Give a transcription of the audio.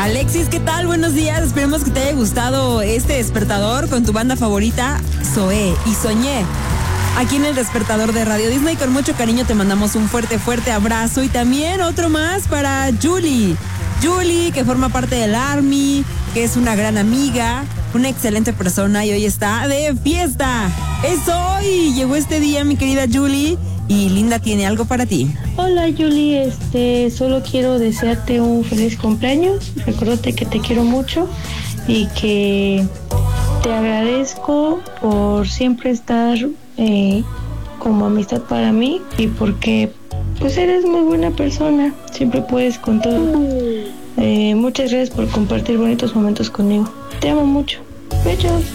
Alexis, ¿qué tal? Buenos días. Esperemos que te haya gustado este despertador con tu banda favorita, Zoé y Soñé. Aquí en el despertador de Radio Disney, con mucho cariño te mandamos un fuerte, fuerte abrazo. Y también otro más para Julie. Julie, que forma parte del Army, que es una gran amiga, una excelente persona y hoy está de fiesta. Es hoy. Llegó este día, mi querida Julie, y Linda tiene algo para ti. Hola Julie, solo quiero desearte un feliz cumpleaños. Recuérdate que te quiero mucho y que te agradezco por siempre estar como amistad para mí y porque pues eres muy buena persona, siempre puedes con todo. Muchas gracias por compartir bonitos momentos conmigo. Te amo mucho. Besos.